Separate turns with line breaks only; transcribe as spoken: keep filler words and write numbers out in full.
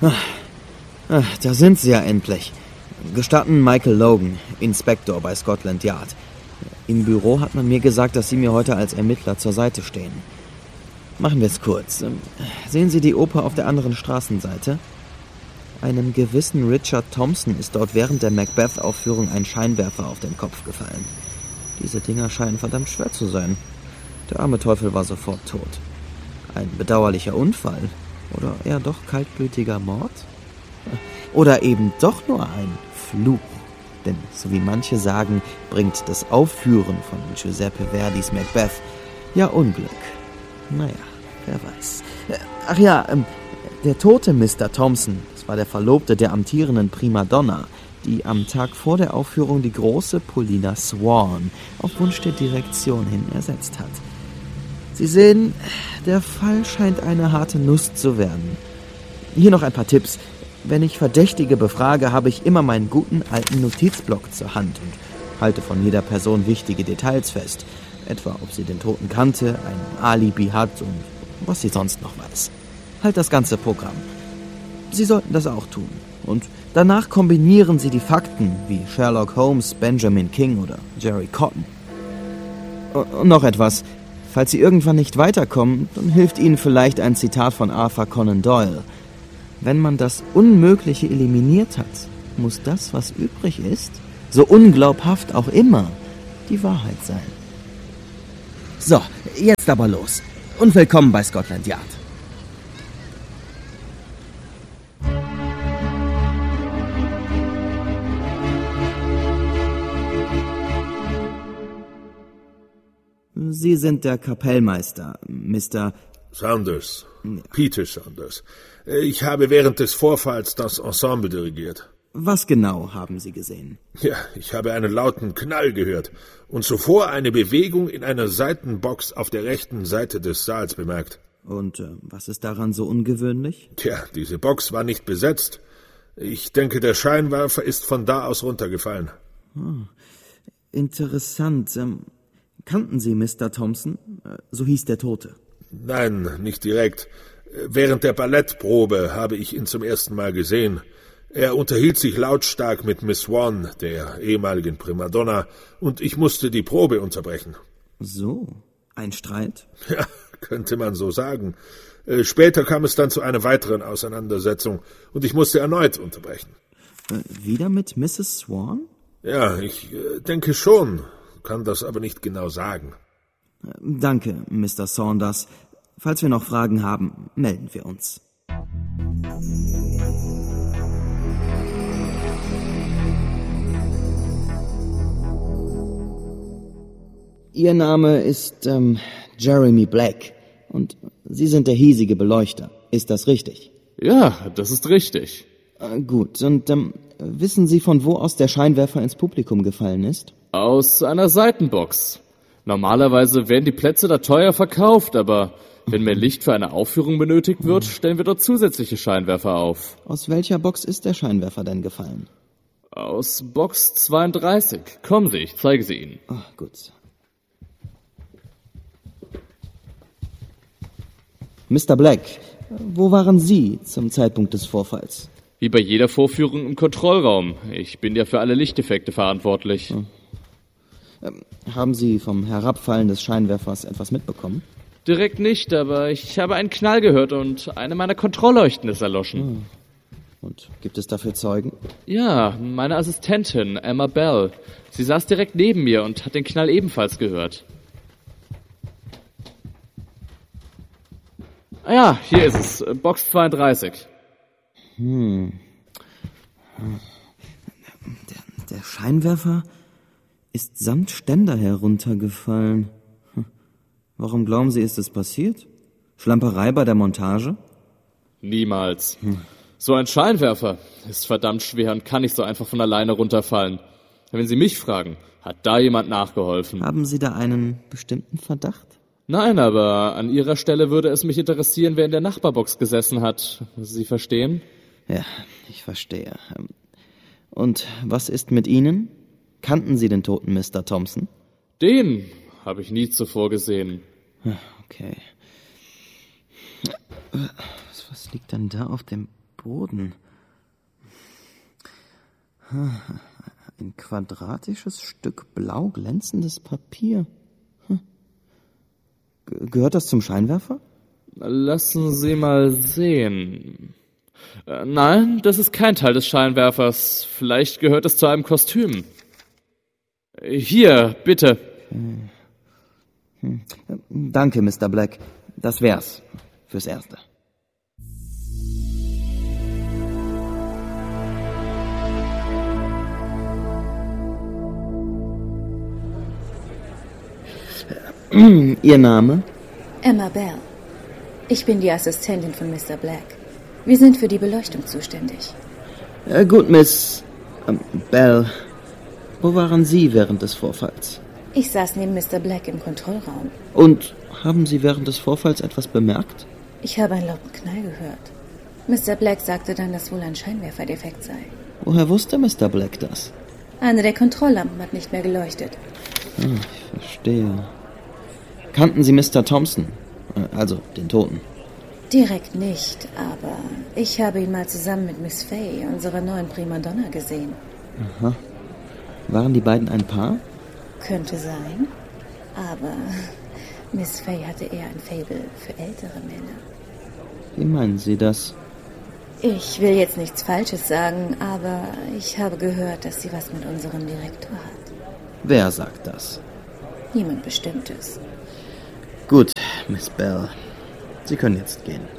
Ach, da sind Sie ja endlich. Gestatten Michael Logan, Inspektor bei Scotland Yard. Im Büro hat man mir gesagt, dass Sie mir heute als Ermittler zur Seite stehen. Machen wir es kurz. Sehen Sie die Oper auf der anderen Straßenseite? Einem gewissen Richard Thompson ist dort während der Macbeth-Aufführung ein Scheinwerfer auf den Kopf gefallen. Diese Dinger scheinen verdammt schwer zu sein. Der arme Teufel war sofort tot. Ein bedauerlicher Unfall? Oder eher doch kaltblütiger Mord? Oder eben doch nur ein Fluch? Denn, so wie manche sagen, bringt das Aufführen von Giuseppe Verdis Macbeth ja Unglück. Naja, wer weiß. Ach ja, der tote Mister Thompson, das war der Verlobte der amtierenden Primadonna, die am Tag vor der Aufführung die große Paulina Swan auf Wunsch der Direktion hin ersetzt hat. Sie sehen, der Fall scheint eine harte Nuss zu werden. Hier noch ein paar Tipps. Wenn ich Verdächtige befrage, habe ich immer meinen guten alten Notizblock zur Hand und halte von jeder Person wichtige Details fest. Etwa, ob sie den Toten kannte, ein Alibi hat und was sie sonst noch weiß. Halt das ganze Programm. Sie sollten das auch tun. Und danach kombinieren Sie die Fakten wie Sherlock Holmes, Benjamin King oder Jerry Cotton. Und noch etwas. Falls Sie irgendwann nicht weiterkommen, dann hilft Ihnen vielleicht ein Zitat von Arthur Conan Doyle. Wenn man das Unmögliche eliminiert hat, muss das, was übrig ist, so unglaubhaft auch immer, die Wahrheit sein. So, jetzt aber los. Und willkommen bei Scotland Yard. Sie sind der Kapellmeister, Mister
Saunders. Ja. Peter Saunders. Ich habe während des Vorfalls das Ensemble dirigiert.
Was genau haben Sie gesehen?
Ja, ich habe einen lauten Knall gehört und zuvor eine Bewegung in einer Seitenbox auf der rechten Seite des Saals bemerkt.
Und äh, was ist daran so ungewöhnlich?
Tja, diese Box war nicht besetzt. Ich denke, der Scheinwerfer ist von da aus runtergefallen.
Oh, interessant. Ähm, kannten Sie Mister Thompson? Äh, so hieß der Tote.
Nein, nicht direkt. Während der Ballettprobe habe ich ihn zum ersten Mal gesehen. Er unterhielt sich lautstark mit Miss Swan, der ehemaligen Primadonna, und ich musste die Probe unterbrechen.
So, ein Streit?
Ja, könnte man so sagen. Später kam es dann zu einer weiteren Auseinandersetzung und ich musste erneut unterbrechen.
Äh, wieder mit Misses Swan?
Ja, ich äh, denke schon, kann das aber nicht genau sagen.
Äh, danke, Mister Saunders. Falls wir noch Fragen haben, melden wir uns. Ihr Name ist ähm, Jeremy Black und Sie sind der hiesige Beleuchter. Ist das richtig?
Ja, das ist richtig.
Äh, gut, und ähm, wissen Sie, von wo aus der Scheinwerfer ins Publikum gefallen ist?
Aus einer Seitenbox. Normalerweise werden die Plätze da teuer verkauft, aber wenn mehr Licht für eine Aufführung benötigt wird, stellen wir dort zusätzliche Scheinwerfer auf.
Aus welcher Box ist der Scheinwerfer denn gefallen?
Aus Box zweiunddreißig. Kommen Sie, ich zeige sie Ihnen.
Ah, gut. Mister Black, wo waren Sie zum Zeitpunkt des Vorfalls?
Wie bei jeder Vorführung im Kontrollraum. Ich bin ja für alle Lichteffekte verantwortlich.
Hm. Ähm, haben Sie vom Herabfallen des Scheinwerfers etwas mitbekommen?
Direkt nicht, aber ich habe einen Knall gehört und eine meiner Kontrollleuchten ist erloschen.
Hm. Und gibt es dafür Zeugen?
Ja, meine Assistentin, Emma Bell. Sie saß direkt neben mir und hat den Knall ebenfalls gehört. Ah ja, hier ist es, Box zweiunddreißig.
Hm. Der, der Scheinwerfer ist samt Ständer heruntergefallen. Warum glauben Sie, ist es passiert? Schlamperei bei der Montage?
Niemals. Hm. So ein Scheinwerfer ist verdammt schwer und kann nicht so einfach von alleine runterfallen. Wenn Sie mich fragen, hat da jemand nachgeholfen?
Haben Sie da einen bestimmten Verdacht?
Nein, aber an Ihrer Stelle würde es mich interessieren, wer in der Nachbarbox gesessen hat. Sie verstehen?
Ja, ich verstehe. Und was ist mit Ihnen? Kannten Sie den toten Mister Thompson?
Den habe ich nie zuvor gesehen.
Okay. Was liegt denn da auf dem Boden. Ein quadratisches Stück blau glänzendes Papier. Gehört das zum Scheinwerfer?
Lassen Sie mal sehen. Äh, nein, das ist kein Teil des Scheinwerfers. Vielleicht gehört es zu einem Kostüm. Hier, bitte.
Hm. Hm. Danke, Mister Black. Das wär's. Fürs Erste. Ihr Name?
Emma Bell. Ich bin die Assistentin von Mister Black. Wir sind für die Beleuchtung zuständig.
Äh, gut, Miss ähm, Bell. Wo waren Sie während des Vorfalls?
Ich saß neben Mister Black im Kontrollraum.
Und haben Sie während des Vorfalls etwas bemerkt?
Ich habe einen lauten Knall gehört. Mister Black sagte dann, dass wohl ein Scheinwerferdefekt sei.
Woher wusste Mister Black das?
Eine der Kontrolllampen hat nicht mehr geleuchtet.
Ah, ich verstehe. Kannten Sie Mister Thompson? Also den Toten?
Direkt nicht, aber ich habe ihn mal zusammen mit Miss Fay, unserer neuen Primadonna, gesehen.
Aha. Waren die beiden ein Paar?
Könnte sein, aber Miss Fay hatte eher ein Faible für ältere Männer.
Wie meinen Sie das?
Ich will jetzt nichts Falsches sagen, aber ich habe gehört, dass sie was mit unserem Direktor hat.
Wer sagt das?
Niemand Bestimmtes.
Gut, Miss Bell. Sie können jetzt gehen.